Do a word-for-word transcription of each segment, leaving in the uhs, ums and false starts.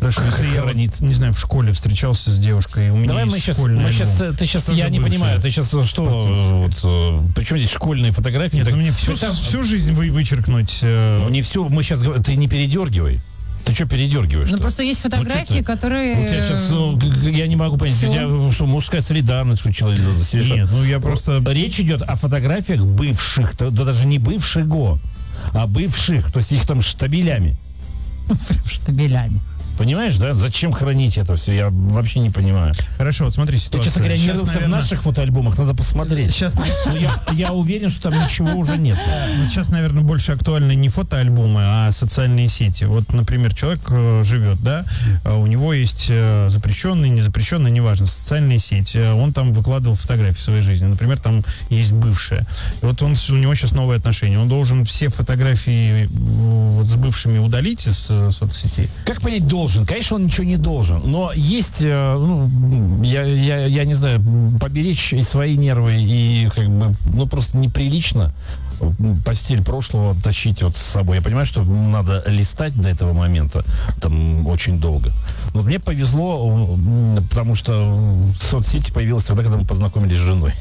Хорошо, если я, не знаю, в школе встречался с девушкой, у меня Давай есть мы сейчас, школьный мы альбом. сейчас, ты сейчас, Тоже я не бывшая. понимаю, ты сейчас что, вот, причем здесь школьные фотографии? Нет, так, ну мне всю, там, всю жизнь вы, вычеркнуть. Э... Ну не всю, мы сейчас говорим, ты не передергивай. Ты что передергиваешь? Ну просто есть фотографии, ну, которые... Вот я сейчас, ну, я не могу понять, Всё. у тебя что, мужская солидарность случилась? Нет, ну я просто... Речь идет о фотографиях бывших, да, да даже не бывшего, а бывших, то есть их там штабелями. Штабелями. Понимаешь, да? Зачем хранить это все? Я вообще не понимаю. Хорошо, вот смотри Я, ситуацию. честно говоря, не Сейчас, рылся наверное, в наших фотоальбомах, надо посмотреть. Сейчас, Но я, я уверен, что там ничего уже нет. вот сейчас, наверное, больше актуальны не фотоальбомы, а социальные сети. Вот, например, человек э, живет, да, а у него есть э, запрещенные, незапрещенные, неважно, социальные сети. Э, Он там выкладывал фотографии своей жизни. Например, там есть бывшая. И вот он, у него сейчас новые отношения. Он должен все фотографии э, вот, с бывшими удалить из э, соцсетей. Как понять, должен? Конечно, он ничего не должен. Но есть, э, ну, я, я, я не знаю, поберечь и свои нервы, и как бы, ну, просто неприлично постель прошлого тащить вот с собой. Я понимаю, что надо листать до этого момента там очень долго. Но мне повезло, потому что соцсети появилась тогда, когда мы познакомились с женой.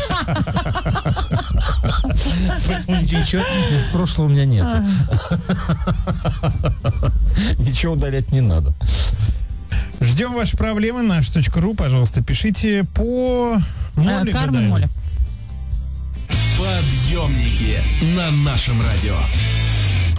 Поэтому ничего из прошлого у меня нету. Ничего удалять не надо. Ждем ваши проблемы. Наш точка ру, пожалуйста, пишите по Молли. Кармен Молли. Подъемники на нашем радио.